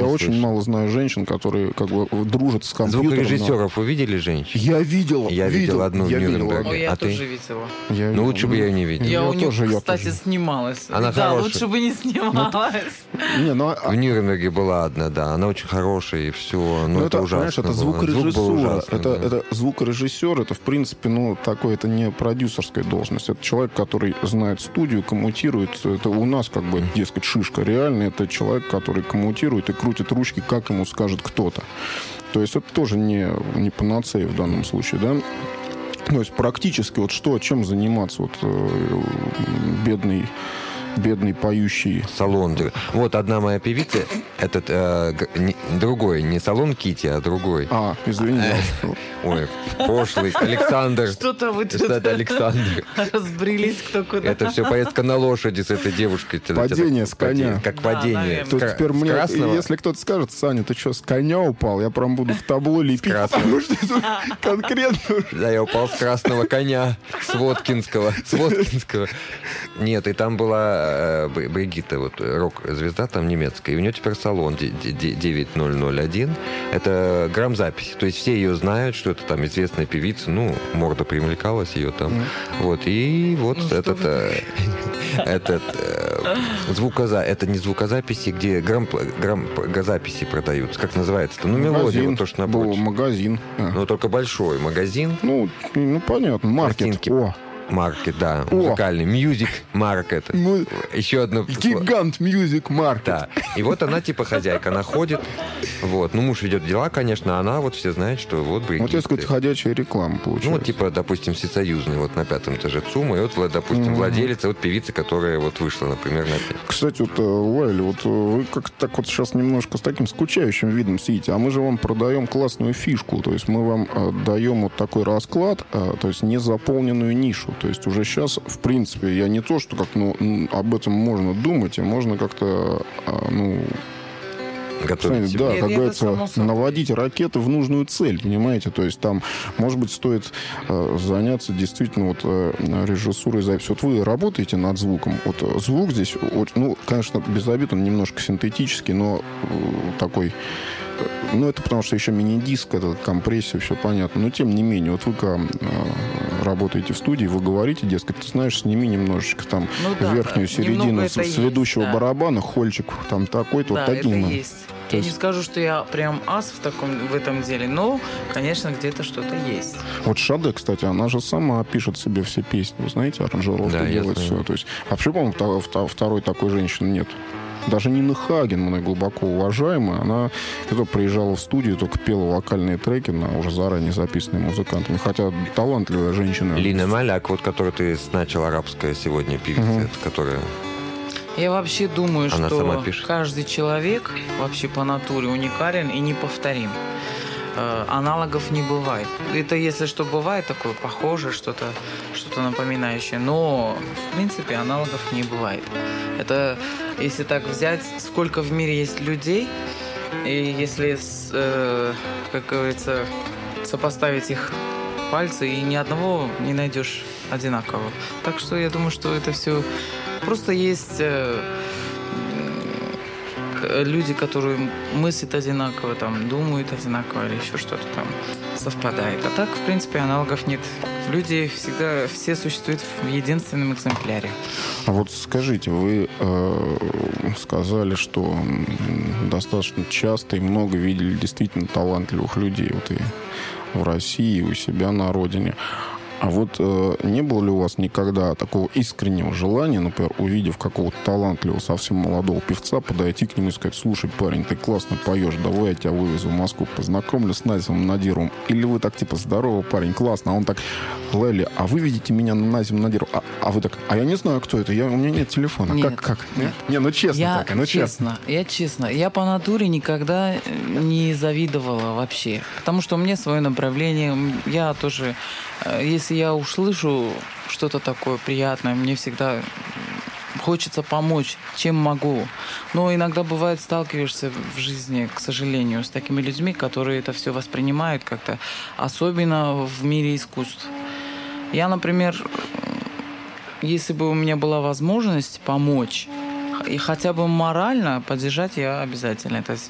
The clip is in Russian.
Я очень мало знаю женщин, которые как бы дружат с компьютером. Звукорежиссеров вы видели женщин? Я видел. Я видел одну в Нюрнберге. Ой, я а тоже ты? видела. Ну, лучше бы я ее не видел. Я у нее, тоже, кстати, снималась. Она да, хорошая. лучше бы не снималась. В Нюрнберге была одна, да. Она очень хорошая, и все. Ну, это ужасно. Это звукорежиссура. Это звукорежиссер, это, в принципе, такой, это не продюсерская должность. Это человек, который знает студию, коммутирует. Это у нас, как бы, дескать, шишка. Реально, это человек, который коммутирует и крутит ручки, как ему скажет кто-то. То есть это тоже не панацея в данном случае, да? То есть практически чем заниматься бедный поющий. Салон. Вот одна моя певица, другой, не салон Кити, а другой. Извини. Ой, прошлый. Александр. Что-то вы тут Александр. разбрелись кто куда. Это все поездка на лошади с этой девушкой. Падение с коня. Как падение. То есть теперь мне, если кто-то скажет: Саня, ты что, с коня упал? Я прям буду в табло лепить, потому что это конкретно. Да, я упал с красного коня, с Воткинского. Нет, и там была Бригитта, рок-звезда там немецкая, и у нее теперь салон 9001. Это грамзапись. То есть все ее знают, что это там известная певица, морда примелькалась ее там. И это не звукозаписи, где грамзаписи продаются. Как называется-то? Мелодия, то, что напротив. Магазин. Но только большой магазин. Понятно. Маркет. Маркет, да, музыкальный. Music Market. Еще одно... Гигант Music Market. Да. И вот она типа хозяйка, она ходит. Муж ведет дела, конечно, а она все знает, что Бригитта. Так сказать, ходячая реклама получается. Допустим, всесоюзный, на 5-м этаже ЦУМа, и допустим, владелица, певица, которая вышла, например, на 5. Кстати, Лайли, вы как-то так сейчас немножко с таким скучающим видом сидите, а мы же вам продаем классную фишку, то есть мы вам даем такой расклад, то есть незаполненную нишу. То есть уже сейчас, в принципе, я не то, что об этом можно думать, а можно как-то, готовить. Да, как говорится, наводить ракеты в нужную цель, понимаете? То есть там, может быть, стоит заняться действительно режиссурой записи. Вы работаете над звуком. Звук здесь, конечно, без обид, он немножко синтетический, но такой... это потому что еще мини-диск, это компрессия, все понятно. Но тем не менее, вы работаете в студии, вы говорите, дескать, ты знаешь, сними немножечко там верхнюю середину с ведущего барабана, хольчик там такой-то, таким. Это есть. Я не скажу, что я прям ас в этом деле, но, конечно, где-то что-то есть. Шаде, кстати, она же сама пишет себе все песни, вы знаете, аранжировки делает все. То есть, вообще, по-моему, второй такой женщины нет. Даже Нина Хаген, мной глубоко уважаемая, она приезжала в студию, только пела вокальные треки на уже заранее записанные музыкантами. Хотя талантливая женщина. Лина Маляк, которую ты начал арабская сегодня певица, которая... Я вообще думаю, она что каждый человек вообще по натуре уникален и неповторим. Аналогов не бывает. Это, если что, бывает такое похожее, что-то напоминающее. Но, в принципе, аналогов не бывает. Это, если так взять, сколько в мире есть людей, и если, как говорится, сопоставить их пальцы, и ни одного не найдешь одинакового. Так что я думаю, что это все... Просто есть... люди, которые мыслят одинаково, думают одинаково или еще что-то там совпадает. А так, в принципе, аналогов нет. Люди всегда, все существуют в единственном экземпляре. А скажите, вы сказали, что достаточно часто и много видели действительно талантливых людей и в России, и у себя на родине. А не было ли у вас никогда такого искреннего желания, например, увидев какого-то талантливого, совсем молодого певца, подойти к нему и сказать: слушай, парень, ты классно поешь, давай я тебя вывезу в Москву, познакомлю с Назимом Надировым? Или вы так, здорово, парень, классно, а он так: Лейли, а вы видите меня на Назим Надиров? А вы так: а я не знаю, кто это, у меня нет телефона. Нет, как? Нет. Честно так, честно. Я честно. Я по натуре никогда не завидовала вообще. Потому что у меня свое направление. Я тоже, если я услышу что-то такое приятное, мне всегда хочется помочь, чем могу. Но иногда бывает, сталкиваешься в жизни, к сожалению, с такими людьми, которые это все воспринимают как-то, особенно в мире искусств. Я, например, если бы у меня была возможность помочь и хотя бы морально поддержать, я обязательно это